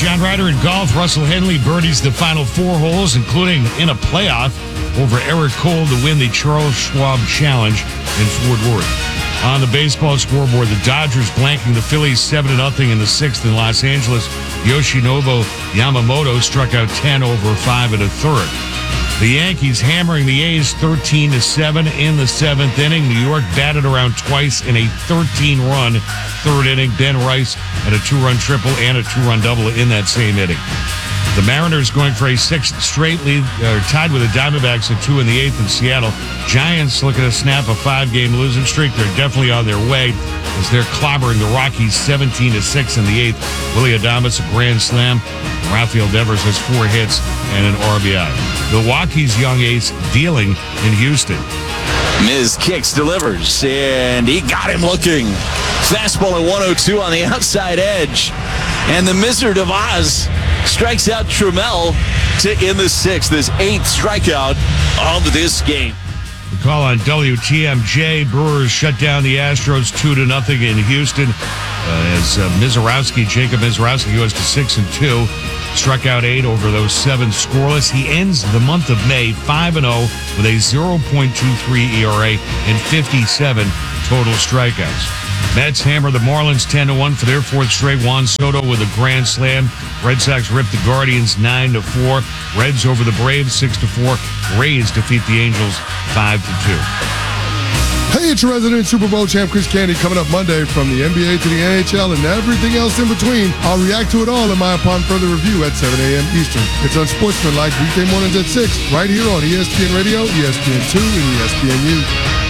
John Ryder in golf. Russell Henley birdies the final 4 holes, including in a playoff over Eric Cole to win the Charles Schwab Challenge in Fort Worth. On the baseball scoreboard, the Dodgers blanking the Phillies 7-0 in the 6th in Los Angeles. Yoshinobu Yamamoto struck out 10 over 5 1/3. The Yankees hammering the A's 13-7 in the 7th inning. New York batted around twice in a 13-run 3rd inning. Ben Rice had a 2-run triple and a 2-run double in that same inning. The Mariners going for a 6th straight lead, tied with the Diamondbacks at 2 in the 8th in Seattle. Giants looking to snap a 5-game losing streak. They're definitely on their way as they're clobbering the Rockies 17-6 in the 8th. Willy Adames, a grand slam. Rafael Devers has 4 hits and an RBI. Milwaukee's young ace dealing in Houston. Miz kicks, delivers, and he got him looking. Fastball at 102 on the outside edge. And the Wizard of Oz strikes out Trammell to end the 6th, his 8th strikeout of this game. The call on WTMJ. Brewers shut down the Astros 2-0 in Houston as Jacob Mizorowski goes to 6-2. Struck out 8 over those 7 scoreless. He ends the month of May 5-0 with a 0.23 ERA and 57 total strikeouts. Mets hammer the Marlins 10-1 for their 4th straight. Juan Soto with a grand slam. Red Sox rip the Guardians 9-4. Reds over the Braves 6-4. Rays defeat the Angels 5-2. Hey, it's your resident Super Bowl champ Chris Candy coming up Monday from the NBA to the NHL and everything else in between. I'll react to it all in my Upon Further review at 7 a.m. Eastern. It's Unsportsmanlike weekday mornings at 6 right here on ESPN Radio, ESPN2, and ESPNU.